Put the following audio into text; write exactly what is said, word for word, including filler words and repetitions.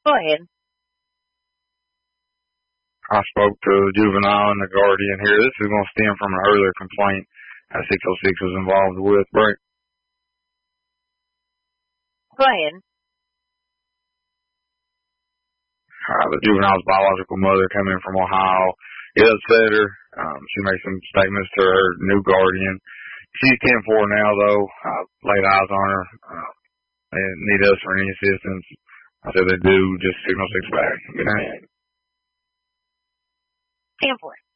Go ahead. I spoke to the juvenile and the guardian here. This is going to stem from an earlier complaint that six oh six was involved with. Right? Go ahead. Uh, the juvenile's biological mother came in from Ohio. It upset her. Um, she made some statements to her new guardian. She's ten four now, though. I laid eyes on her. Uh, they need us for any assistance. I said they do. Just signal six back. Good night. ten four.